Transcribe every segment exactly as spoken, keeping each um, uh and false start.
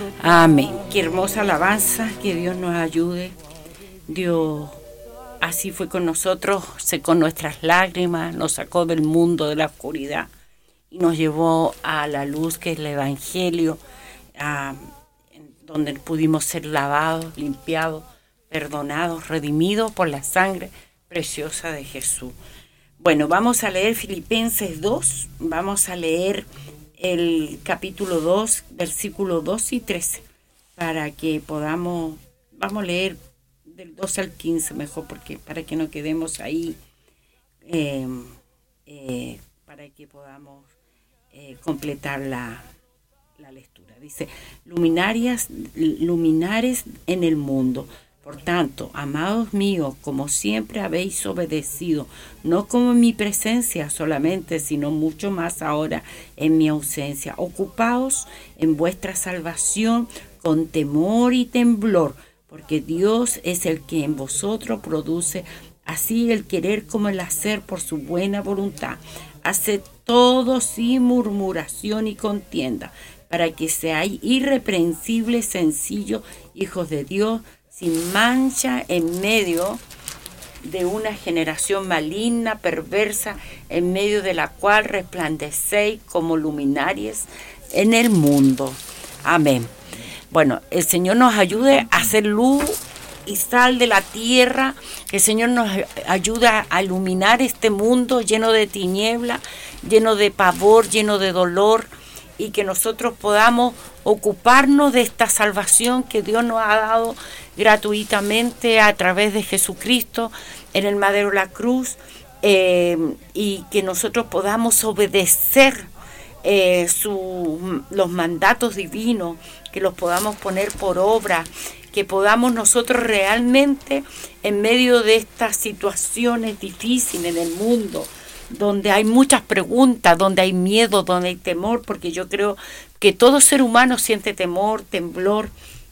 Amén. Qué hermosa alabanza, que Dios nos ayude. Dios así fue con nosotros, secó nuestras lágrimas, nos sacó del mundo de la oscuridad y nos llevó a la luz que es el Evangelio, a, donde pudimos ser lavados, limpiados, perdonados, redimidos por la sangre preciosa de Jesús. Bueno, vamos a leer Filipenses dos, vamos a leer el capítulo dos, versículos dos y trece, para que podamos, vamos a leer del doce al quince mejor, porque para que no quedemos ahí, eh, eh, para que podamos eh, completar la, la lectura. Dice, luminarias, luminares en el mundo. Por tanto, amados míos, como siempre habéis obedecido, no como en mi presencia solamente, sino mucho más ahora en mi ausencia. Ocupaos en vuestra salvación con temor y temblor, porque Dios es el que en vosotros produce así el querer como el hacer por su buena voluntad. Haced todo sin murmuración y contienda, para que seáis irreprensibles, sencillos, hijos de Dios, sin mancha en medio de una generación maligna, perversa, en medio de la cual resplandecéis como luminarias en el mundo. Amén. Bueno, el Señor nos ayude a hacer luz y sal de la tierra, que el Señor nos ayuda a iluminar este mundo lleno de tiniebla, lleno de pavor, lleno de dolor, y que nosotros podamos ocuparnos de esta salvación que Dios nos ha dado gratuitamente a través de Jesucristo en el madero de la cruz, eh, y que nosotros podamos obedecer eh, su, los mandatos divinos, que los podamos poner por obra, que podamos nosotros realmente en medio de estas situaciones difíciles en el mundo, donde hay muchas preguntas, donde hay miedo, donde hay temor, porque yo creo que todo ser humano siente temor, temblor,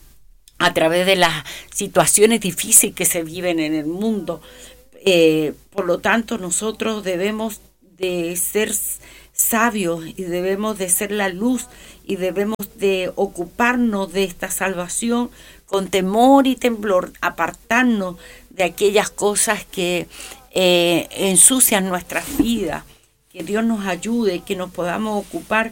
a través de las situaciones difíciles que se viven en el mundo. Eh, por lo tanto, nosotros debemos de ser sabios y debemos de ser la luz y debemos de ocuparnos de esta salvación con temor y temblor, apartarnos de aquellas cosas que eh, ensucian nuestras vidas. Que Dios nos ayude, que nos podamos ocupar